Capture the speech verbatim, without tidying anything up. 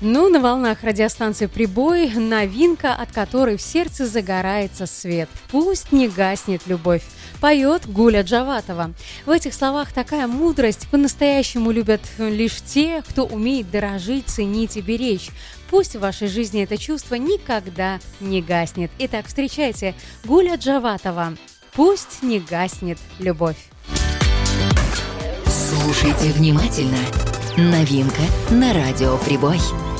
Ну, на волнах радиостанции «Прибой» новинка, от которой в сердце загорается свет. «Пусть не гаснет любовь», поет Гуля Джаватова. В этих словах такая мудрость. По-настоящему любят лишь те, кто умеет дорожить, ценить и беречь. Пусть в вашей жизни это чувство никогда не гаснет. Итак, встречайте, Гуля Джаватова. «Пусть не гаснет любовь». Слушайте внимательно. Новинка на радио «Прибой».